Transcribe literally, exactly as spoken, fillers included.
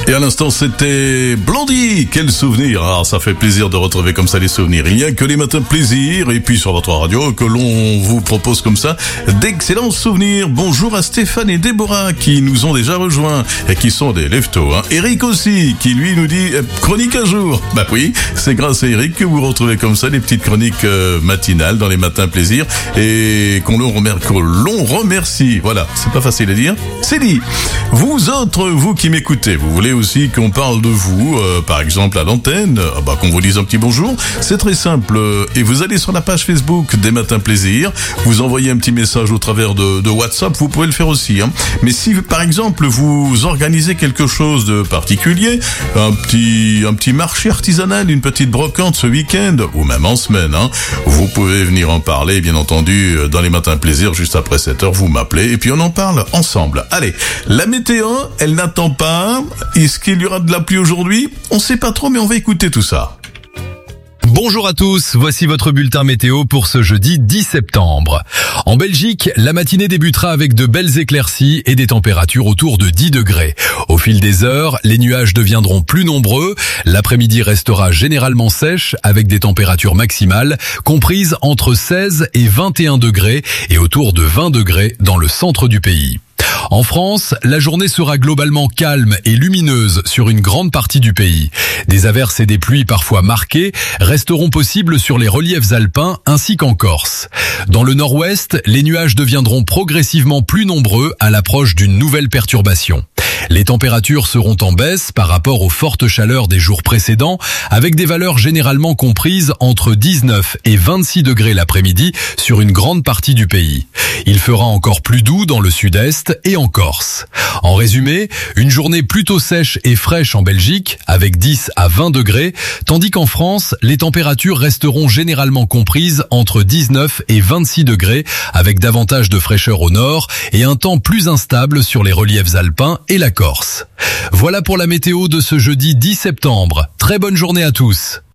Et à l'instant, c'était Blondie. Quel souvenir. Ah, ça fait plaisir de retrouver comme ça les souvenirs. Il n'y a que les matins de plaisir. Et puis sur votre radio, que l'on vous propose comme ça d'excellents souvenirs. Bonjour à Stéphane et Déborah qui nous ont déjà rejoints et qui sont des leftos. Hein. Eric aussi, qui lui nous dit euh, chronique un jour. Bah oui, c'est grâce à Eric que vous retrouvez comme ça des petites chroniques euh, matinales dans les matins plaisir et qu'on l'on remercie. Qu'on l'on remercie. Voilà, c'est pas facile à dire. C'est dit. Vous autres, vous qui m'écoutez, vous voulez aussi qu'on parle de vous, euh, par exemple à l'antenne, ah bah, qu'on vous dise un petit bonjour, c'est très simple. Et vous allez sur la page Facebook des Matins Plaisir, vous envoyez un petit message au travers de, de WhatsApp, vous pouvez le faire aussi. Hein. Mais si par exemple vous organisez quelque chose de particulier, un petit un petit marché artisanal, une petite brocante ce week-end, ou même en semaine, hein, vous pouvez venir en parler, bien entendu, dans les Matins Plaisir, juste après sept heures, vous m'appelez, et puis on en parle ensemble. Allez, la météo, elle n'attend pas. Est-ce qu'il y aura de la pluie aujourd'hui ? On sait pas trop, mais on va écouter tout ça. Bonjour à tous, voici votre bulletin météo pour ce jeudi dix septembre. En Belgique, la matinée débutera avec de belles éclaircies et des températures autour de dix degrés. Au fil des heures, les nuages deviendront plus nombreux. L'après-midi restera généralement sèche avec des températures maximales comprises entre seize et vingt et un degrés et autour de vingt degrés dans le centre du pays. En France, la journée sera globalement calme et lumineuse sur une grande partie du pays. Des averses et des pluies parfois marquées resteront possibles sur les reliefs alpins ainsi qu'en Corse. Dans le nord-ouest, les nuages deviendront progressivement plus nombreux à l'approche d'une nouvelle perturbation. Les températures seront en baisse par rapport aux fortes chaleurs des jours précédents, avec des valeurs généralement comprises entre dix-neuf et vingt-six degrés l'après-midi sur une grande partie du pays. Il fera encore plus doux dans le sud-est et en Corse. En résumé, une journée plutôt sèche et fraîche en Belgique, avec dix à vingt degrés, tandis qu'en France, les températures resteront généralement comprises entre dix-neuf et vingt-six degrés, avec davantage de fraîcheur au nord et un temps plus instable sur les reliefs alpins et la Corse. Voilà pour la météo de ce jeudi dix septembre. Très bonne journée à tous.